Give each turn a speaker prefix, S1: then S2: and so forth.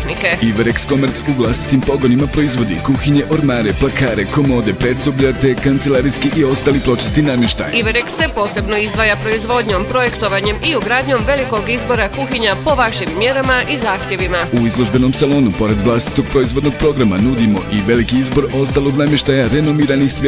S1: tehnike.
S2: Iverex Komerc u vlastitim pogonima proizvodi kuhinje, ormare, plakare, komode, pecovlja te kancelarijski i ostali pločasti namještaj.
S1: Iverex se posebno izdvaja proizvodnjom, projektovanjem i ugradnjom velikog izbora kuhinja po vašim mjerama i zahtjevima.
S2: U izložbenom salonu, pored vlastitog proizvodnog programa, nudimo i veliki izbor ostalog namještaja renomiranih